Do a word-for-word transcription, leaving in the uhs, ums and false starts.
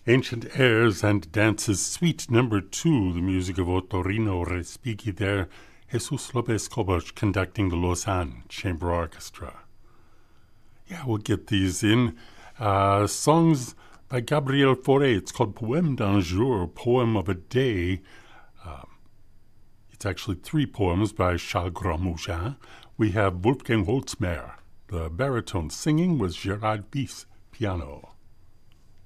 Ancient Airs and Dances, Suite Number Two, the music of Otorino Respighi there, Jesus Lopez Cobos conducting the Lausanne Chamber Orchestra. Yeah, we'll get these in. Uh, songs by Gabriel Fauré. It's called Poème d'un jour, Poem of a Day. Um, it's actually three poems by Charles Grandmougin. We have Wolfgang Holzmer, the baritone, singing with Gérard Bies, piano.